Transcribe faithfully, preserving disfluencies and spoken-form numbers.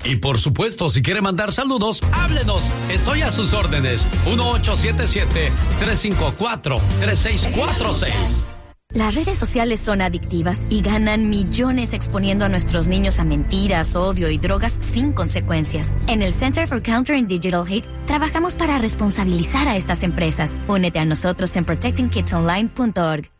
Y por supuesto, si quiere mandar saludos, háblenos. Estoy a sus órdenes. uno ocho siete siete, tres cinco cuatro, tres seis cuatro seis. Las redes sociales son adictivas y ganan millones exponiendo a nuestros niños a mentiras, odio y drogas sin consecuencias. En el Center for Countering Digital Hate trabajamos para responsabilizar a estas empresas. Únete a nosotros en protecting kids online punto org.